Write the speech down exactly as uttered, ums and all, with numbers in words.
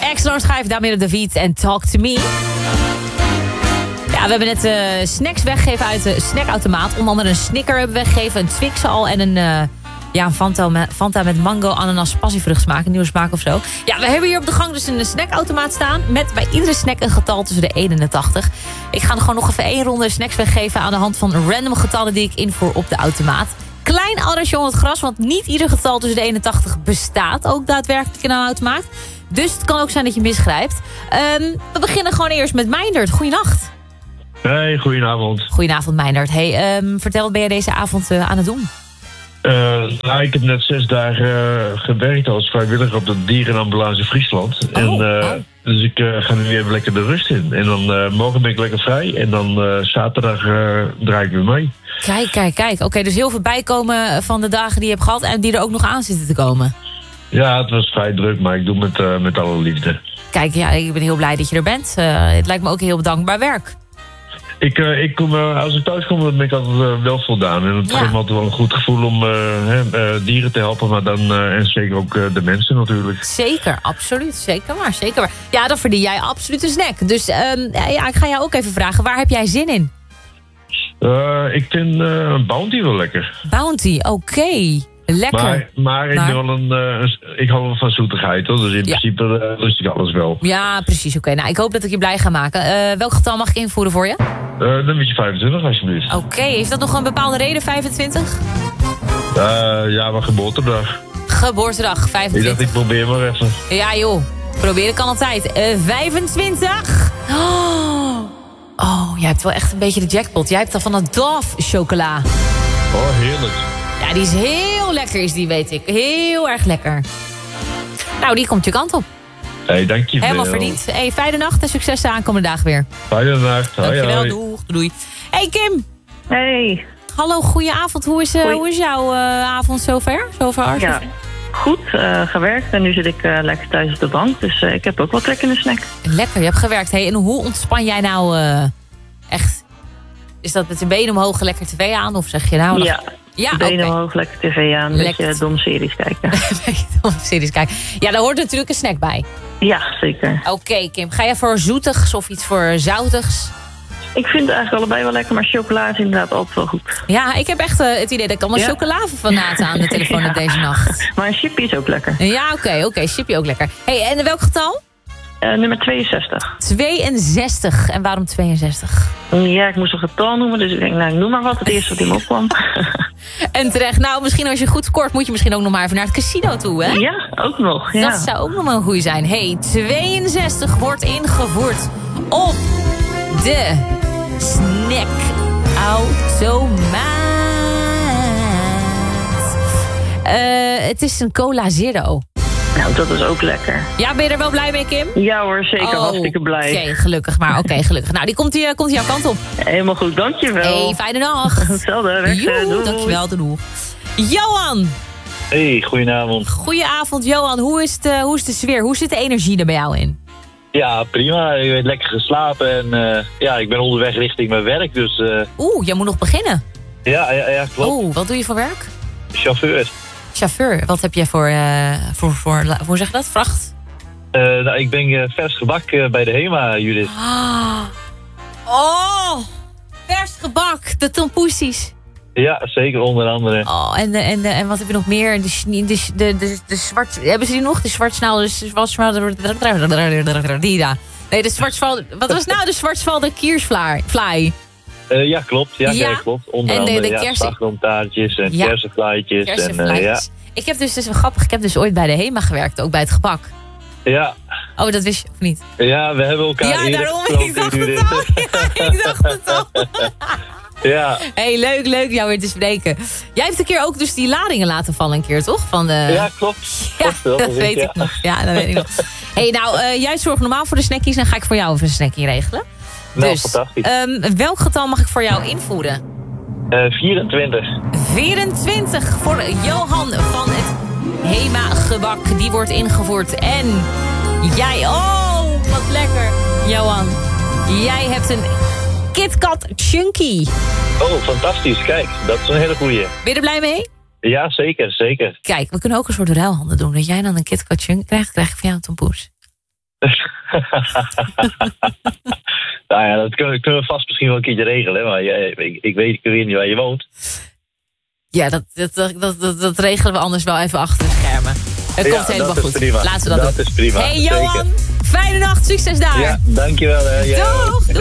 Excellent schijf, Damien de Viet en Talk to Me. Ja, we hebben net uh, snacks weggegeven uit de snackautomaat. Onder andere een Snicker hebben we weggegeven, een Twix al en een... Uh, Ja, een Fanta met, Fanta met mango, ananas, passievruchtsmaak. Een nieuwe smaak of zo. Ja, we hebben hier op de gang dus een snackautomaat staan. Met bij iedere snack een getal tussen de één en de tachtig. Ik ga er gewoon nog even één ronde snacks weggeven... aan de hand van random getallen die ik invoer op de automaat. Klein adresje onder het gras, want niet ieder getal tussen de één en tachtig bestaat. Ook daadwerkelijk in een automaat. Dus het kan ook zijn dat je misgrijpt. Um, we beginnen gewoon eerst met Meindert. Goeienacht. Hey, goedenavond. Goedenavond, Meindert. Hey, um, vertel, wat ben je deze avond uh, aan het doen? Uh, nou, ik heb net zes dagen uh, gewerkt als vrijwilliger op de dierenambulance Friesland. Oh, en, uh, oh. Dus ik uh, ga nu even lekker de rust in. En dan uh, morgen ben ik lekker vrij. En dan uh, zaterdag uh, draai ik weer mee. Kijk, kijk, kijk. Oké, okay, dus heel veel bijkomen van de dagen die je hebt gehad... en die er ook nog aan zitten te komen. Ja, het was vrij druk, maar ik doe het met, uh, met alle liefde. Kijk, ja, ik ben heel blij dat je er bent. Uh, het lijkt me ook heel bedankbaar werk. Ik, uh, ik kom, uh, als ik thuis kom, dan ben ik altijd uh, wel voldaan. En het Ja. geeft me altijd wel een goed gevoel om uh, he, uh, dieren te helpen. Maar dan, uh, en zeker ook uh, de mensen natuurlijk. Zeker, absoluut. Zeker waar, zeker waar. Ja, dan verdien jij absoluut een snack. Dus um, ja, ik ga jou ook even vragen, waar heb jij zin in? Uh, ik vind uh, een Bounty wel lekker. Bounty, oké. Okay. Lekker. Maar, maar, ik, Maar- ben wel een, uh, een- ik hou wel van zoetigheid, hoor. Dus in Ja. principe uh, lust ik alles wel. Ja, precies. Oké, okay. Nou, ik hoop dat ik je blij ga maken. Uh, welk getal mag ik invoeren voor je? Uh, nummertje vijfentwintig, alsjeblieft. Oké, okay. Heeft dat nog een bepaalde reden, vijfentwintig? Uh, ja, mijn geboortedag. Geboortedag, Ik dacht, vijfentwintig. ik probeer maar even. Ja joh, proberen kan altijd. Uh, vijfentwintig. Oh. oh, jij hebt wel echt een beetje de jackpot. Jij hebt dan van dat Dove chocola. Oh, heerlijk. Ja, die is heel lekker, is die, weet ik. Heel erg lekker. Nou, die komt je kant op. Hé, hey, dankjewel. Helemaal verdiend. Hey, fijne nacht en succes de aankomende dagen weer. Fijne nacht. Hoi, Dankjewel, hoi. doeg, doei. Hey Kim. Hey, Hallo, goedenavond. Hoe is, uh, Hoi. hoe is jouw uh, avond zover? Zover? ja, goed uh, gewerkt en nu zit ik uh, lekker thuis op de bank. Dus uh, ik heb ook wel trek in de snack. Lekker, je hebt gewerkt. Hey, en hoe ontspan jij nou uh, echt? Is dat met de benen omhoog lekker tv aan? Of zeg je nou... Ja, ja oké. benen omhoog, lekker tv aan, een Lekker. beetje domme series kijken. Series kijken. Ja, daar hoort natuurlijk een snack bij. Ja, zeker. Oké, okay, Kim. Ga jij voor zoetigs of iets voor zoutigs? Ik vind het eigenlijk allebei wel lekker, maar chocola is inderdaad altijd wel goed. Ja, ik heb echt uh, het idee dat ik allemaal Ja. chocoladefanaten aan de telefoon heb Ja. deze nacht. Maar een chipje is ook lekker. Ja, oké, okay, oké. Okay, chipje ook lekker. Hey, en welk getal? Uh, nummer tweeënzestig. tweeënzestig. En waarom tweeënzestig? Ja, ik moest een getal noemen, dus ik denk, nou, noem maar wat. Het eerste wat in me opkwam. En terecht. Nou, misschien als je goed scoort, moet je misschien ook nog maar even naar het casino toe, hè? Ja, ook nog. Ja. Dat zou ook nog wel een goeie zijn. Hey, tweeënzestig wordt ingevoerd op de snackautomaat. Uh, het is een Cola Zero. Nou, dat is ook lekker. Ja, ben je er wel blij mee, Kim? Ja hoor, zeker. Oh, hartstikke blij. Oké, okay, gelukkig maar. Oké, okay, gelukkig. Nou, die komt, die, komt jouw kant op. Helemaal goed, dankjewel. Hey, fijne nacht. Hetzelfde, weg. Joe, dankjewel, doei. Johan. Hey, goedenavond. Goedenavond, Johan. Hoe is, het, uh, hoe is de sfeer? Hoe zit de energie er bij jou in? Ja, prima. Ik heb lekker geslapen en uh, ja, ik ben onderweg richting mijn werk, dus... Uh... Oeh, jij moet nog beginnen. Ja, ja, ja, klopt. Oeh, wat doe je voor werk? Chauffeur. Chauffeur. Wat heb jij voor, uh, voor, voor, voor hoe zeg je dat, vracht? Uh, nou, ik ben uh, vers gebak uh, bij de HEMA, Judith. Ah. Oh, vers gebak, de tompoesies. Ja, zeker, onder andere. Oh, en, de, en, de, en wat heb je nog meer? De, de, de, de, de zwart... Hebben ze die nog? De zwartsnauw... De zwartsnauw... Nee, de zwartsval... Wat was nou de zwartsvalde kiersfly? Uh, ja, klopt. Ja, Ja. ja klopt. Onder En de- andere de ja, kersen- slagroomtaartjes en Ja. kersenflaitjes. En, uh, ja. Kersenflaitjes. Ik heb dus, dus wel grappig, ik heb dus ooit bij de HEMA gewerkt, ook bij het gebak. Ja. Oh, dat wist je of niet? Ja, we hebben elkaar Ja, eerder daarom. gesproken, Ik dacht Judith. het al. Ja, ik dacht het al. Ja, Hey, leuk, leuk jou weer te spreken. Jij hebt een keer ook dus die ladingen laten vallen een keer, toch? Van de... ja, klopt. Ja, Klopt wel, dat ik, weet ja. ik nog. Ja, dat weet ik nog. Hey, nou, uh, jij zorgt normaal voor de snackies, dan ga ik voor jou even een snackie regelen. Nou, Dus, fantastisch. um, welk getal mag ik voor jou invoeren? Uh, vierentwintig. vierentwintig voor Johan van het HEMA gebak. Die wordt ingevoerd. En jij, oh, wat lekker, Johan. Jij hebt een KitKat Chunky. Oh, fantastisch. Kijk, dat is een hele goeie. Ben je er blij mee? Ja, zeker, zeker. Kijk, we kunnen ook een soort ruilhandel doen. Dat jij dan een KitKat Chunky krijgt, krijg ik van jou een tompoes. Nou ja, dat kunnen, kunnen we vast misschien wel een keertje regelen. Maar jij, ik, ik, weet, ik weet niet waar je woont. Ja, dat, dat, dat, dat, dat regelen we anders wel even achter de schermen. Het Ja, komt helemaal dat is goed. prima. Laten we dat, Dat doen. is prima, Hey Johan, zeker. fijne nacht. Succes daar. Ja, dankjewel. Hè. Jij ook. Doeg.